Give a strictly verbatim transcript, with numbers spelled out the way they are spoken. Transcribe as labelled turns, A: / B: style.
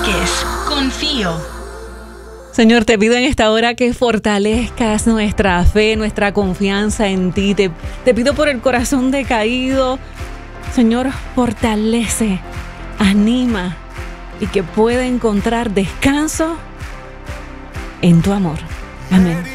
A: Vázquez, confío.
B: Señor, te pido en esta hora que fortalezcas nuestra fe, nuestra confianza en ti. Te, te pido por el corazón decaído. Señor, fortalece, anima y que pueda encontrar descanso en tu amor. Amén.